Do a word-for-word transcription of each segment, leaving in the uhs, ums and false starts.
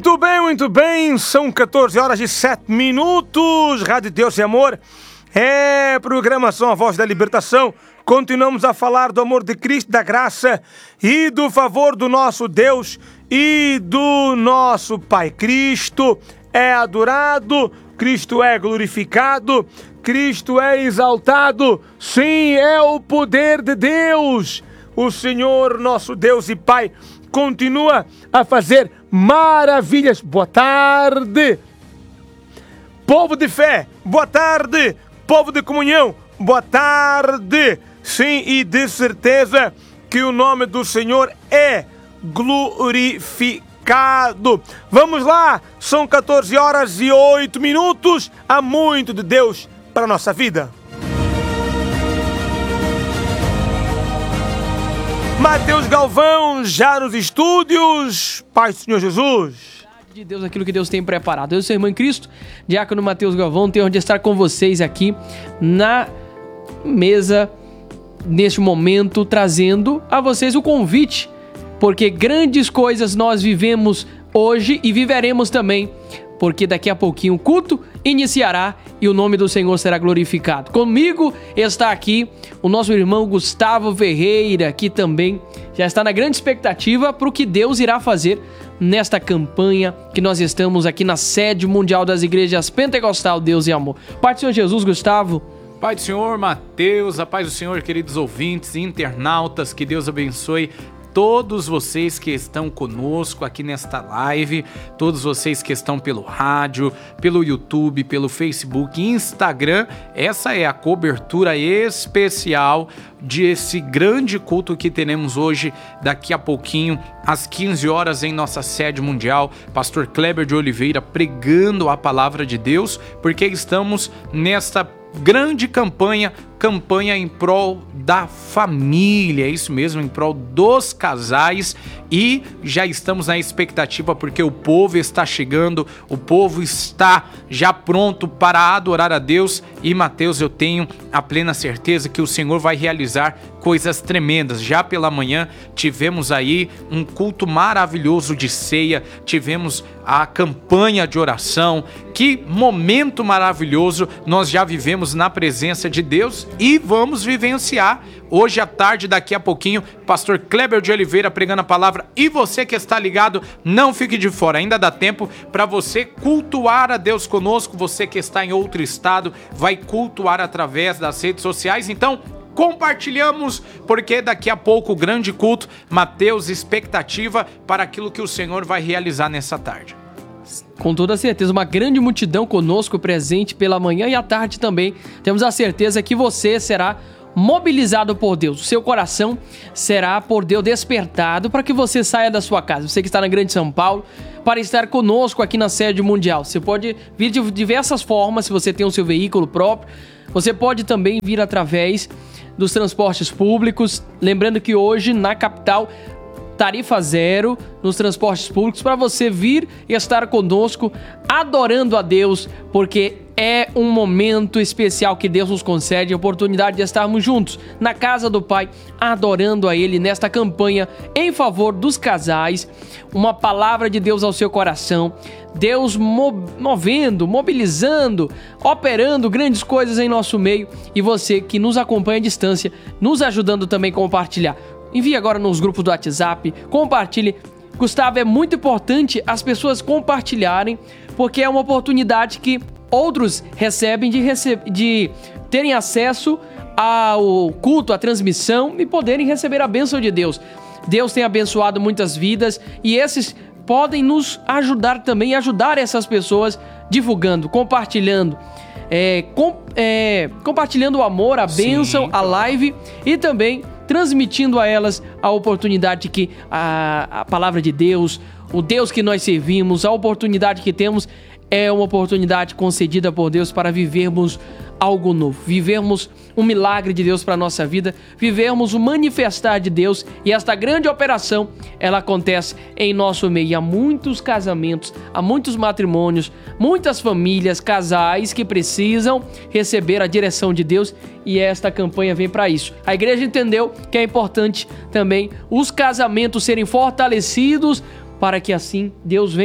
Muito bem, muito bem, são quatorze horas e sete minutos, Rádio Deus e Amor, é programação A Voz da Libertação. Continuamos a falar do amor de Cristo, da graça e do favor do nosso Deus e do nosso Pai. Cristo é adorado, Cristo é glorificado, Cristo é exaltado, sim, é o poder de Deus. O Senhor, nosso Deus e Pai, continua a fazer maravilhas. Boa tarde, povo de fé, boa tarde, povo de comunhão, boa tarde. Sim, e de certeza que o nome do Senhor é glorificado. Vamos lá, são quatorze horas e oito minutos, há muito de Deus para a nossa vida. Mateus Galvão, já nos estúdios. Pai do Senhor Jesus. De Deus, aquilo que Deus tem preparado. Eu sou o irmão em Cristo, diácono Mateus Galvão, tenho onde estar com vocês aqui na mesa, neste momento, trazendo a vocês o convite, porque grandes coisas nós vivemos hoje e viveremos também, porque daqui a pouquinho o culto iniciará e o nome do Senhor será glorificado. Comigo está aqui o nosso irmão Gustavo Ferreira, que também já está na grande expectativa para o que Deus irá fazer nesta campanha que nós estamos aqui na sede mundial das igrejas Pentecostal Deus e Amor. Pai do Senhor Jesus, Gustavo. Pai do Senhor, Mateus, a paz do Senhor, queridos ouvintes e internautas, que Deus abençoe todos vocês que estão conosco aqui nesta live, todos vocês que estão pelo rádio, pelo YouTube, pelo Facebook, Instagram. Essa é a cobertura especial desse grande culto que teremos hoje, daqui a pouquinho, às quinze horas, em nossa sede mundial. Pastor Kleber de Oliveira pregando a palavra de Deus, porque estamos nesta grande campanha, campanha em prol da família, é isso mesmo, em prol dos casais, e já estamos na expectativa porque o povo está chegando, o povo está já pronto para adorar a Deus. E Mateus, eu tenho a plena certeza que o Senhor vai realizar coisas tremendas. Já pela manhã tivemos aí um culto maravilhoso de ceia, tivemos a campanha de oração. Que momento maravilhoso nós já vivemos na presença de Deus e vamos vivenciar hoje à tarde, daqui a pouquinho, pastor Kleber de Oliveira pregando a palavra. E você que está ligado, não fique de fora, ainda dá tempo para você cultuar a Deus conosco. Você que está em outro estado vai cultuar através das redes sociais, então compartilhamos, porque daqui a pouco o grande culto. Mateus, expectativa para aquilo que o Senhor vai realizar nessa tarde. Com toda certeza, uma grande multidão conosco presente pela manhã e à tarde também. Temos a certeza que você será mobilizado por Deus. O seu coração será por Deus despertado para que você saia da sua casa. Você que está na Grande São Paulo, para estar conosco aqui na sede mundial. Você pode vir de diversas formas, se você tem o seu veículo próprio. Você pode também vir através dos transportes públicos. Lembrando que hoje na capital, tarifa zero nos transportes públicos para você vir e estar conosco adorando a Deus, porque é um momento especial que Deus nos concede, a oportunidade de estarmos juntos na casa do Pai, adorando a Ele nesta campanha em favor dos casais. Uma palavra de Deus ao seu coração, Deus movendo, mobilizando, operando grandes coisas em nosso meio, e você que nos acompanha à distância, nos ajudando também a compartilhar. Envie agora nos grupos do WhatsApp, compartilhe. Gustavo, é muito importante as pessoas compartilharem, porque é uma oportunidade que outros recebem de, rece- de terem acesso ao culto, à transmissão e poderem receber a bênção de Deus. Deus tem abençoado muitas vidas e esses podem nos ajudar também, ajudar essas pessoas divulgando, compartilhando. É, com, é, compartilhando o amor, a bênção, Sim, a live, e também transmitindo a elas a oportunidade que a, a palavra de Deus, o Deus que nós servimos, a oportunidade que temos é uma oportunidade concedida por Deus para vivermos algo novo, vivermos um milagre de Deus para a nossa vida, vivermos o manifestar de Deus, e esta grande operação, ela acontece em nosso meio. E há muitos casamentos, há muitos matrimônios, muitas famílias, casais que precisam receber a direção de Deus, e esta campanha vem para isso. A igreja entendeu que é importante também os casamentos serem fortalecidos para que assim Deus venha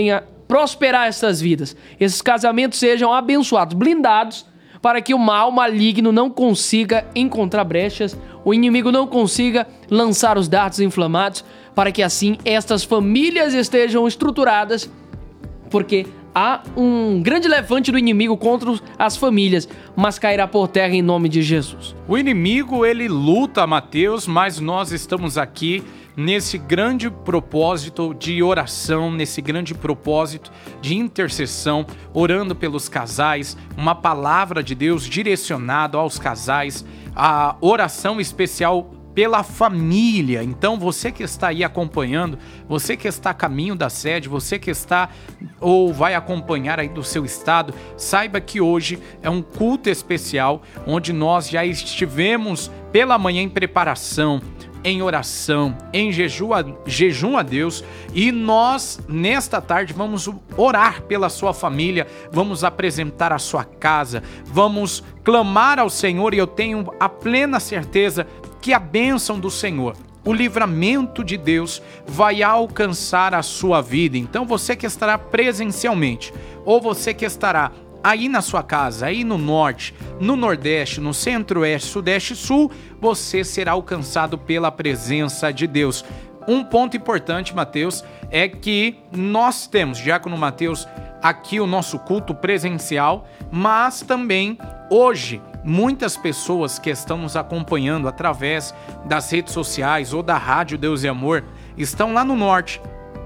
prosperar essas vidas. Esses casamentos sejam abençoados, blindados, para que o mal maligno não consiga encontrar brechas, o inimigo não consiga lançar os dardos inflamados, para que assim estas famílias estejam estruturadas, porque há um grande levante do inimigo contra as famílias, mas cairá por terra em nome de Jesus. O inimigo, ele luta, Mateus, mas nós estamos aqui nesse grande propósito de oração, nesse grande propósito de intercessão, orando pelos casais, uma palavra de Deus direcionada aos casais, a oração especial pela família. Então você que está aí acompanhando, você que está a caminho da sede, você que está ou vai acompanhar aí do seu estado, saiba que hoje é um culto especial, onde nós já estivemos pela manhã em preparação, em oração, em jejum a, jejum a Deus, e nós nesta tarde vamos orar pela sua família, vamos apresentar a sua casa, vamos clamar ao Senhor, e eu tenho a plena certeza que a bênção do Senhor, o livramento de Deus vai alcançar a sua vida. Então você que estará presencialmente, ou você que estará aí na sua casa, aí no norte, no nordeste, no centro-oeste, sudeste e sul, você será alcançado pela presença de Deus. Um ponto importante, Mateus, é que nós temos, Diácono Mateus, aqui o nosso culto presencial, mas também hoje muitas pessoas que estão nos acompanhando através das redes sociais ou da Rádio Deus e Amor estão lá no norte,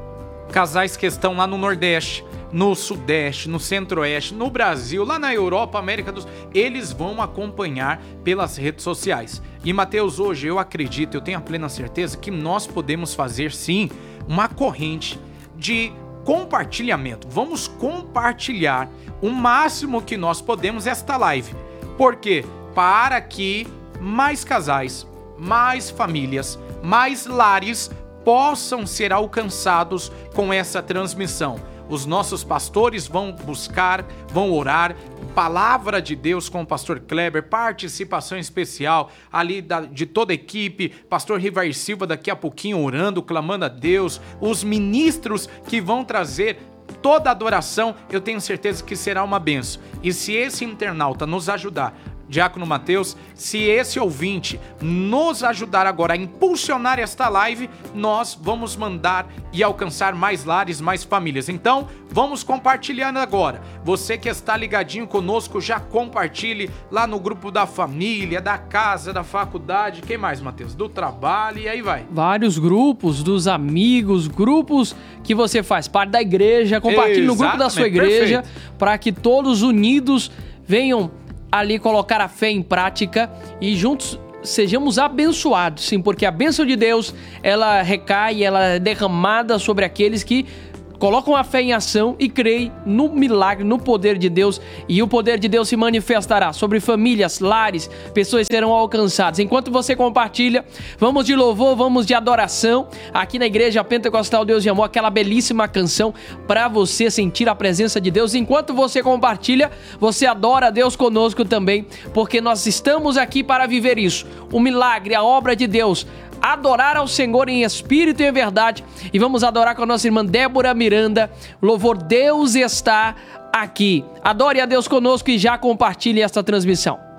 casais que estão lá no nordeste, no sudeste, no centro-oeste, no Brasil, lá na Europa, América do Sul, eles vão acompanhar pelas redes sociais. E Mateus, hoje eu acredito, eu tenho a plena certeza que nós podemos fazer sim uma corrente de compartilhamento. Vamos compartilhar o máximo que nós podemos esta live. Por quê? Para que mais casais, mais famílias, mais lares possam ser alcançados com essa transmissão. Os nossos pastores vão buscar, vão orar, palavra de Deus com o pastor Kleber, participação especial ali da, de toda a equipe, pastor Rivair Silva daqui a pouquinho orando, clamando a Deus, os ministros que vão trazer toda a adoração, eu tenho certeza que será uma bênção. E se esse internauta nos ajudar, Diácono Mateus, se esse ouvinte nos ajudar agora a impulsionar esta live, nós vamos mandar e alcançar mais lares, mais famílias. Então, vamos compartilhando agora. Você que está ligadinho conosco, já compartilhe lá no grupo da família, da casa, da faculdade. Quem mais, Mateus? Do trabalho, e aí vai. Vários grupos, dos amigos, grupos que você faz parte da igreja. Compartilhe no grupo da sua igreja, para que todos unidos venham ali colocar a fé em prática e juntos sejamos abençoados, sim, porque a bênção de Deus, ela recai, ela é derramada sobre aqueles que colocam a fé em ação e creem no milagre, no poder de Deus, e o poder de Deus se manifestará sobre famílias, lares, pessoas serão alcançadas. Enquanto você compartilha, vamos de louvor, vamos de adoração, aqui na Igreja Pentecostal Deus de Amor, aquela belíssima canção para você sentir a presença de Deus. Enquanto você compartilha, você adora a Deus conosco também, porque nós estamos aqui para viver isso, o milagre, a obra de Deus, adorar ao Senhor em espírito e em verdade. E vamos adorar com a nossa irmã Débora Miranda. Louvor, Deus está aqui. Adore a Deus conosco e já compartilhe esta transmissão.